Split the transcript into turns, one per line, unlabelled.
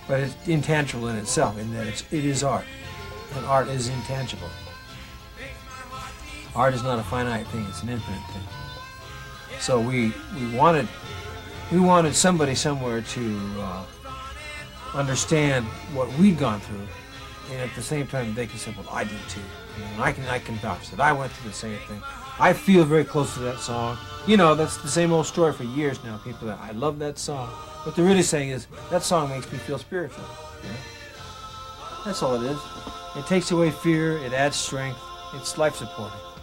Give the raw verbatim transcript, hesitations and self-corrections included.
but it's intangible in itself, in that it's, it is art, and art is intangible. Art is not a finite thing; it's an infinite thing. So we we wanted we wanted somebody somewhere to uh, understand what we'd gone through, and at the same time they can say, "Well, I did too." You know, and I can I can vouch that I went through the same thing. I feel very close to that song. You know, that's the same old story for years now. People that I love that song. What they're really saying is that song makes me feel spiritual. You know? That's all it is. It takes away fear. It adds strength. It's life supporting.